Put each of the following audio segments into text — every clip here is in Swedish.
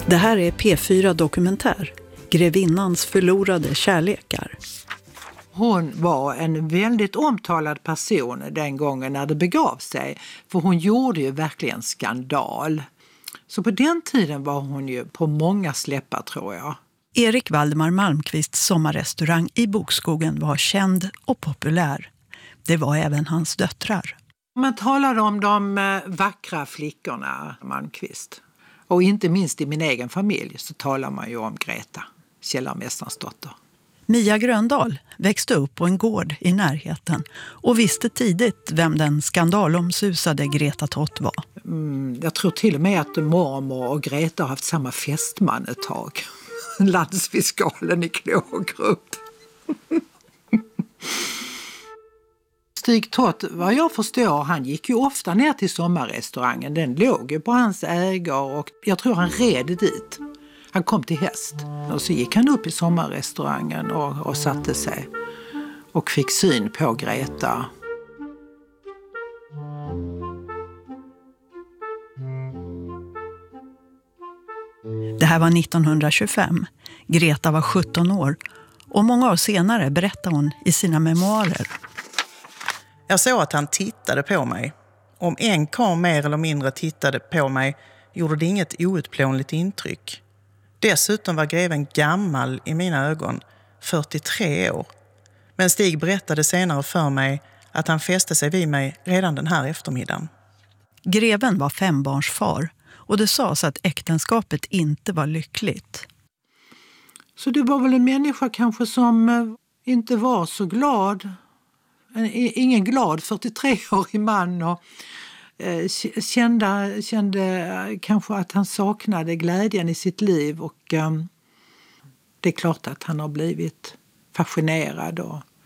Det här är P4 Dokumentär, Grevinnans förlorade kärlekar. Hon var en väldigt omtalad person den gången när det begav sig. För hon gjorde ju verkligen skandal. Så på den tiden var hon ju på många släppar, tror jag. Erik Valdemar Malmqvists sommarrestaurang i Bokskogen var känd och populär. Det var även hans döttrar. Man talade om de vackra flickorna, Malmqvist. Och inte minst i min egen familj så talar man ju om Greta, källarmästarens dotter. Mia Gröndal växte upp på en gård i närheten och visste tidigt vem den skandalomsusade Greta Tott var. Jag tror till och med att mormor och Greta har haft samma fästman ett tag. Landsfiskalen i Klågrupp. Stig Tott, vad jag förstår, han gick ju ofta ner till sommarrestaurangen. Den låg ju på hans ägor och jag tror han red dit. Han kom till häst och så gick han upp i sommarrestaurangen och satte sig och fick syn på Greta. Det här var 1925. Greta var 17 år och många år senare berättade hon i sina memoarer. Jag såg att han tittade på mig. Om en karl mer eller mindre tittade på mig gjorde det inget outplånligt intryck. Dessutom var greven gammal i mina ögon, 43 år. Men Stig berättade senare för mig att han fäste sig vid mig redan den här eftermiddagen. Greven var 5-barnsfar och det sades att äktenskapet inte var lyckligt. Så det var väl en människa kanske som inte var så glad. Ingen glad 43-årig man och kände kanske att han saknade glädjen i sitt liv och det är klart att han har blivit fascinerad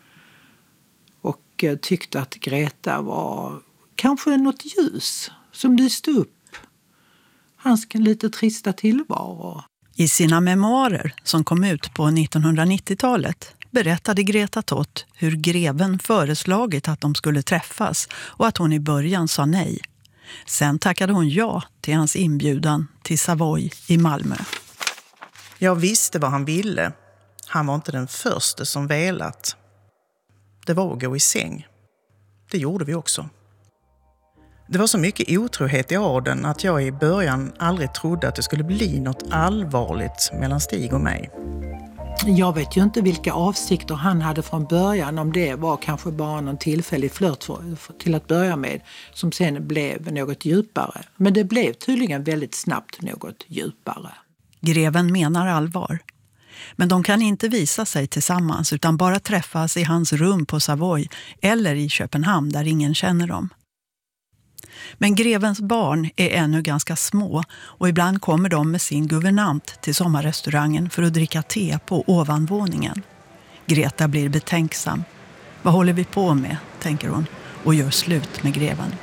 och tyckte att Greta var kanske något ljus som lyste upp hans lite trista tillvaro. I sina memoarer som kom ut på 1990-talet berättade Greta Tott hur greven föreslagit att de skulle träffas och att hon i början sa nej. Sen tackade hon ja till hans inbjudan till Savoy i Malmö. Jag visste vad han ville. Han var inte den första som velat. Det var att gå i säng. Det gjorde vi också. Det var så mycket otrohet i orden att jag i början aldrig trodde att det skulle bli något allvarligt mellan Stig och mig. Jag vet ju inte vilka avsikter han hade från början, om det var kanske bara någon tillfällig flört till att börja med som sen blev något djupare. Men det blev tydligen väldigt snabbt något djupare. Greven menar allvar. Men de kan inte visa sig tillsammans utan bara träffas i hans rum på Savoy eller i Köpenhamn där ingen känner dem. Men grevens barn är ännu ganska små och ibland kommer de med sin guvernant till sommarrestaurangen för att dricka te på ovanvåningen. Greta blir betänksam. Vad håller vi på med, tänker hon, och gör slut med greven.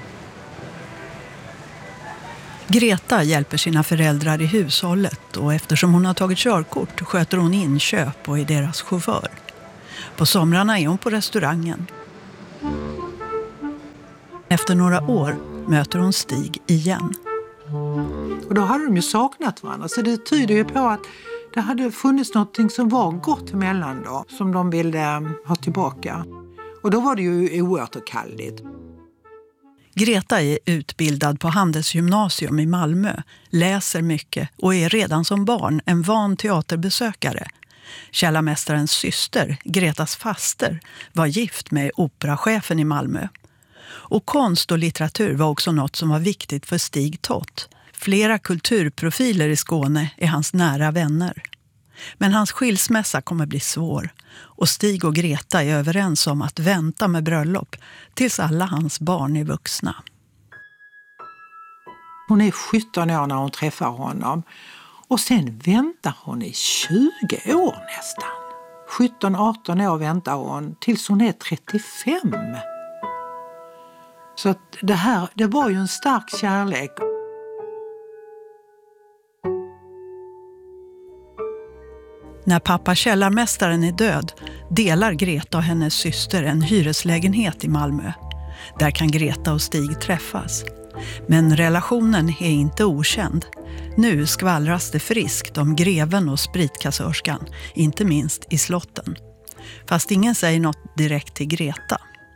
Greta hjälper sina föräldrar i hushållet och eftersom hon har tagit körkort sköter hon inköp och är deras chaufför. På somrarna är hon på restaurangen. Efter några år möter hon Stig igen. Och då hade de ju saknat varandra. Så det tyder ju på att det hade funnits något som var gott mellan dem. Som de ville ha tillbaka. Och då var det ju oåterkalleligt. Greta är utbildad på Handelsgymnasium i Malmö. Läser mycket och är redan som barn en van teaterbesökare. Källarmästarens syster, Gretas faster, var gift med operachefen i Malmö. Och konst och litteratur var också något som var viktigt för Stig Tott. Flera kulturprofiler i Skåne är hans nära vänner. Men hans skilsmässa kommer bli svår. Och Stig och Greta är överens om att vänta med bröllop tills alla hans barn är vuxna. Hon är 17 år när hon träffar honom. Och sen väntar hon i 20 år nästan. 17-18 år väntar hon tills hon är 35. Så att det var ju en stark kärlek. När pappa källarmästaren är död delar Greta och hennes syster en hyreslägenhet i Malmö. Där kan Greta och Stig träffas. Men relationen är inte okänd. Nu skvallras det friskt om greven och spritkassörskan, inte minst i slotten. Fast ingen säger något direkt till Greta.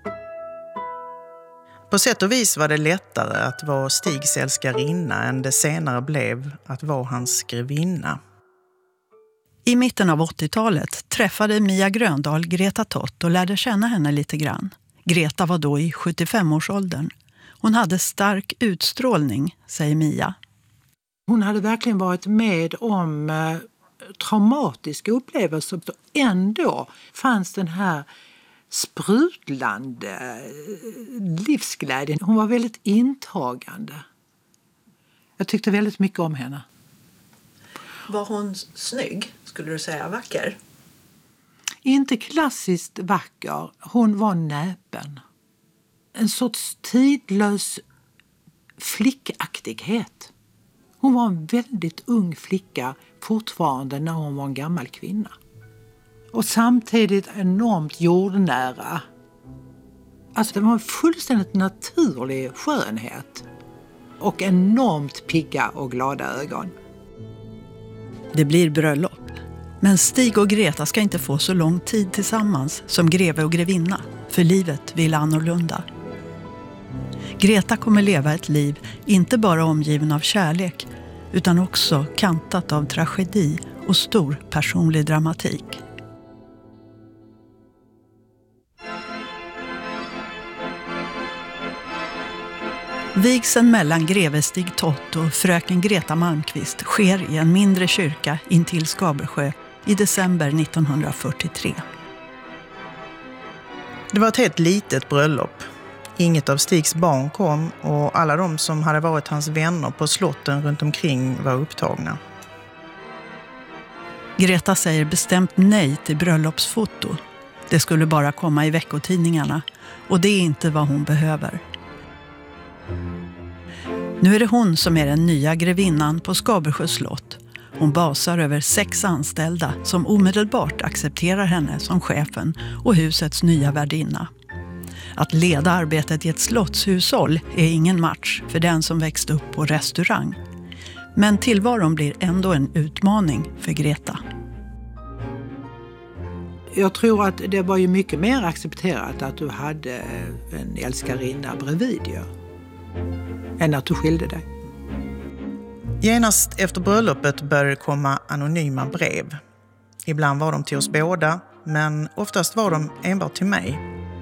På sätt och vis var det lättare att vara Stigs älskarinna än det senare blev att vara hans grevinna. I mitten av 80-talet träffade Mia Gröndal Greta Tott och lärde känna henne lite grann. Greta var då i 75-årsåldern. Hon hade stark utstrålning, säger Mia. Hon hade verkligen varit med om traumatiska upplevelser. Ändå fanns den här sprudlande livsglädjen. Hon var väldigt intagande. Jag tyckte väldigt mycket om henne. Var hon snygg, skulle du säga, vacker? Inte klassiskt vacker. Hon var näpen. En sorts tidlös flickaktighet. Hon var en väldigt ung flicka fortfarande när hon var en gammal kvinna. Och samtidigt enormt jordnära. Alltså det var en fullständigt naturlig skönhet. Och enormt pigga och glada ögon. Det blir bröllop. Men Stig och Greta ska inte få så lång tid tillsammans som greve och grevinna. För livet vill annorlunda. Greta kommer leva ett liv inte bara omgiven av kärlek utan också kantat av tragedi och stor personlig dramatik. Vigseln mellan greve Stig Tott och fröken Greta Malmqvist sker i en mindre kyrka intill Skabersjö i december 1943. Det var ett helt litet bröllop. Inget av Stigs barn kom och alla de som hade varit hans vänner på slotten runt omkring var upptagna. Greta säger bestämt nej till bröllopsfoto. Det skulle bara komma i veckotidningarna och det är inte vad hon behöver. Nu är det hon som är den nya grevinnan på Skabersjö slott. Hon basar över 6 anställda som omedelbart accepterar henne som chefen och husets nya värdinna. Att leda arbetet i ett slottshushåll är ingen match för den som växt upp på restaurang. Men tillvaron blir ändå en utmaning för Greta. Jag tror att det var ju mycket mer accepterat att du hade en älskarinna bredvid ju, än att du skilde dig. Genast efter bröllopet började det komma anonyma brev. Ibland var de till oss båda, men oftast var de enbart till mig.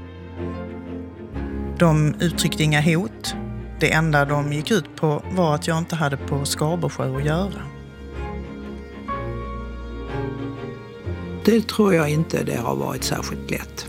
De uttryckte inga hot. Det enda de gick ut på var att jag inte hade på Skabersjö att göra. Det tror jag inte det har varit särskilt lätt.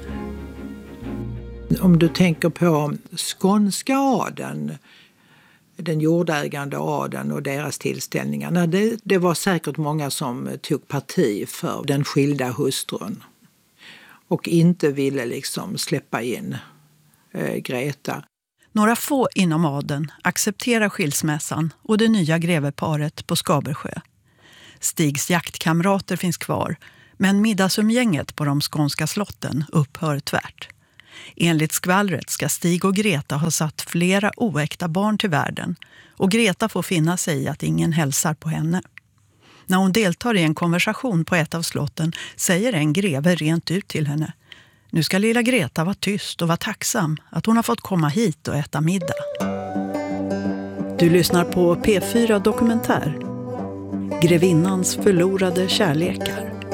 Om du tänker på skånska adeln, den jordägande adeln och deras tillställningar. Det var säkert många som tog parti för den skilda hustrun och inte ville liksom släppa in Greta. Några få inom adeln accepterar skilsmässan och det nya greveparet på Skabersjö. Stigs jaktkamrater finns kvar, men middagsumgänget på de skånska slotten upphör tvärt. Enligt skvallret ska Stig och Greta ha satt flera oäkta barn till världen och Greta får finna sig i att ingen hälsar på henne. När hon deltar i en konversation på ett av slotten säger en greve rent ut till henne: nu ska lilla Greta vara tyst och vara tacksam att hon har fått komma hit och äta middag. Du lyssnar på P4 Dokumentär. Grevinnans förlorade kärlekar.